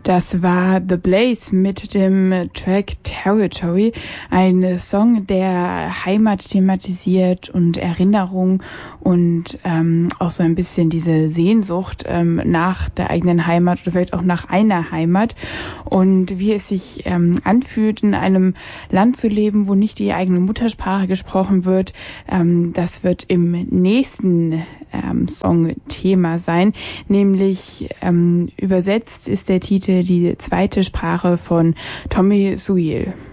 Das war The Blaze mit dem Track Territory, ein Song, der Heimat thematisiert und Erinnerung und auch so ein bisschen diese Sehnsucht nach der eigenen Heimat oder vielleicht auch nach einer Heimat und wie es sich anfühlt, in einem Land zu leben, wo nicht die eigene Muttersprache gesprochen wird. Das wird im nächsten Song Thema sein, nämlich übersetzt ist der Titel Die zweite Sprache von Tommy Suil.